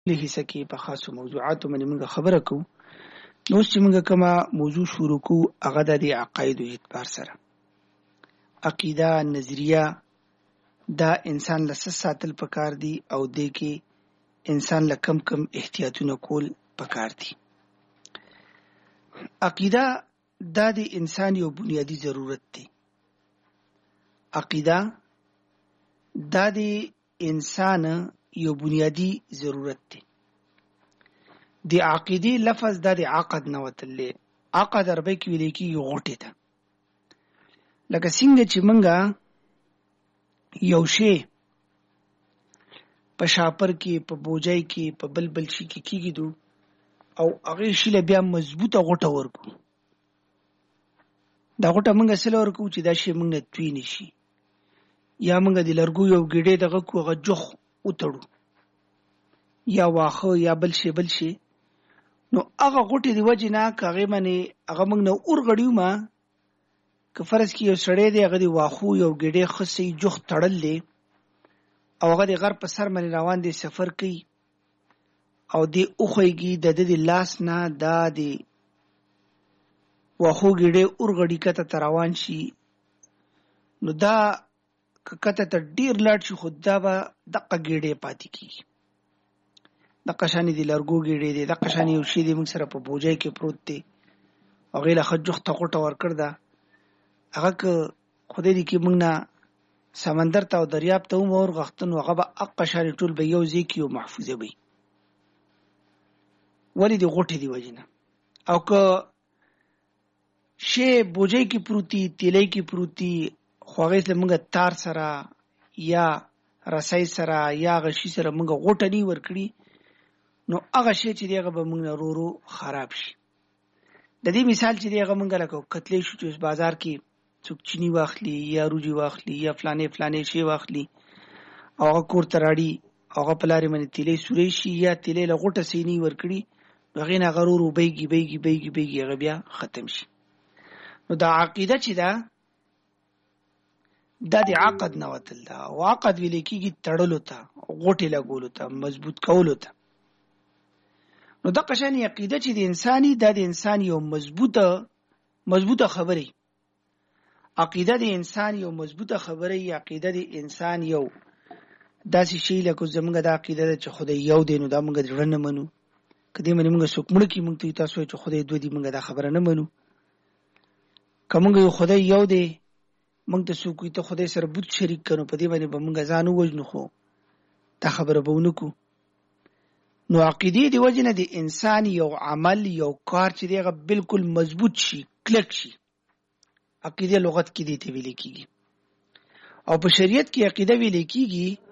حصہ کې په خاصو موضوعاتو باندې موږ خبره کوو. نو چې موږ کومه موضوع شروع کوو هغه د عقایدو اعتبار سره. عقیده نظریه دا انسان له څه ساتل پکار دي او د کې انسان له کم احتیاطونه کول پکار دي. عقیده دا د انسان یو بنیادی ضرورت دی. عقیده دا د انسان یو بنیادی ضرورت دی. د عقیدې لفظ دا د عقد نه وتلی. عقد عربی کې ویل کېږي غوټې ته. لکه څنګه چې موږ یو شی په شاپر کې په بوجای کې په بل شي کې کېږدو او هغې شي له بیا مضبوطه غوټه ورکو. دا غوټه موږ سله ورکو چې دا شی موږ نه توی نه شي. یا موږ د لرګو یو ګېډۍ دغه کو هغه جوخ وتړو یا واخه یا بل شي نو هغه غوټې د وجې نه که هغې باندې هغه موږ نه ورغړیو ما که فرض کې یو سړی دی هغه د واښو یو ګېډۍ ښه صحیح جوخ تړل دی او هغه د غر په سر باندې روان دی سفر کوي او دی وښویږي د ده د لاس نه دا د واښو ګېډۍ ورغړي کته ته روان شي نو دا که کته ته ډېر لاړ شي خو دا به دقه ګېډۍ پاتې کېږي. دقه شانې د لرګو ګېډۍ دی. دقه شانې یو شی دی موږ سره په بوجۍ کې پروت دی هغې له ښه جوخته غوټه ورکړ ده. هغه که خدای دې کې موږ نه سمندر ته او دریاب ته هم ورغښته نو هغه به هغه شانې ټول به یو ځای کې یو محفوظه وي. ولې د غوټې د وجې نه. او که شی بوجۍ کې پروتي تیلی کې پروتي خو هغې ته موږ تار سره یا رسۍ سره یا هغه شي سره موږ غوټه نه ورکړي نو هغه شی چې دی هغه به موږ نه ورو خراب شي. د دې مثال چې دی هغه موږ لکه کتلی شو چې بازار کې څوک چینی واخلي یا روجي واخلي یا فلانې شی واخلي او هغه کور ته راړي هغه په لارې باندې تیلی سوری شي یا تیلی له غوټه سینې ورکړي نو هغې نه هغه ورو بیږي هغه بیا ختم شي. نو دا عقیده چې ده دا د عقد نه وتل ده او عقد ویل کېږي تړلو ته غوټې لګولو ته مضبوط کولو ته. نو دغه شانې عقیده چې د انساني دا د انسان یو مضبوطه خبرې. عقیده د انسان یو مضبوطه خبرې. عقیده د انسان یو داسې شی لکه زموږ دا عقیده ده چې خدای یو دی نو دا موږ د زړه نه منو. که دې باندې موږ څوک مړه کړي موږ ته تاسو وایئ چې خدای دوه دي موږ دا خبره نه منو. که موږ یو خدای یو دی موږ ته څوک وایي ته خدای سره بوت شریک کړو په دې باندې به موږ ځان ووژنو خو دا خبره به ونه کړو. نو عقیدې د وجې نه د انسان یو عمل یو کار چې دی هغه بالکل مضبوط شي کلک شي. عقیده لغت کې دې ته ویل کېږي او په شریعت کې عقیده ویل کېږي